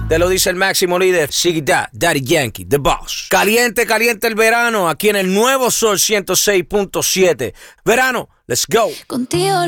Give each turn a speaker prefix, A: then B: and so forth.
A: Te lo dice el máximo líder, Ziggy Dad, Daddy Yankee, The Boss. Caliente, caliente el verano, aquí en el nuevo Sol 106.7. Verano, let's go.
B: Contigo